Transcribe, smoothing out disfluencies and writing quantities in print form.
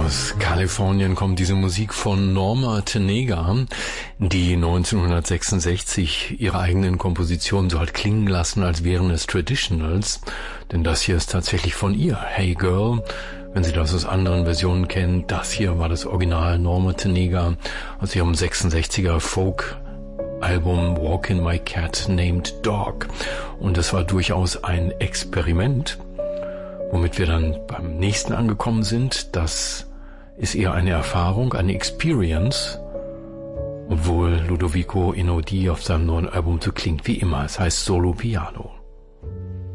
Aus Kalifornien kommt diese Musik von Norma Tanega, die 1966 ihre eigenen Kompositionen so hat klingen lassen, als wären es Traditionals. Denn das hier ist tatsächlich von ihr. Hey Girl, wenn Sie das aus anderen Versionen kennen, das hier war das Original Norma Tanega aus ihrem 66er Folk-Album Walkin' My Cat Named Dog. Und das war durchaus ein Experiment. Womit wir dann beim nächsten angekommen sind, das ist eher eine Erfahrung, eine Experience, obwohl Ludovico Einaudi auf seinem neuen Album so klingt wie immer. Es heißt Solo Piano.